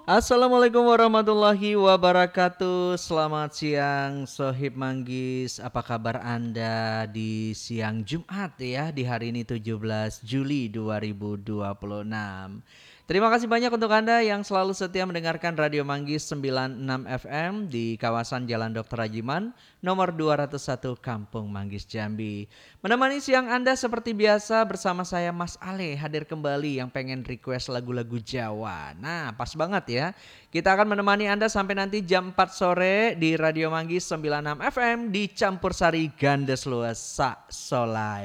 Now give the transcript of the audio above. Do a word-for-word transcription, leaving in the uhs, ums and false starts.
Assalamualaikum warahmatullahi wabarakatuh. Selamat siang Sohib Manggis. Apa kabar Anda di siang Jumat ya, di hari ini tujuh belas Juli dua ribu dua puluh enam. Terima kasih banyak untuk Anda yang selalu setia mendengarkan Radio Manggis sembilan puluh enam F M di kawasan Jalan Dokter Rajiman nomor dua ratus satu Kampung Manggis Jambi. Menemani siang Anda seperti biasa bersama saya Mas Ale hadir kembali yang pengen request lagu-lagu Jawa. Nah, pas banget ya. Kita akan menemani Anda sampai nanti jam empat sore di Radio Manggis sembilan puluh enam F M di Campur Sari Gandes Luas Sak Solai.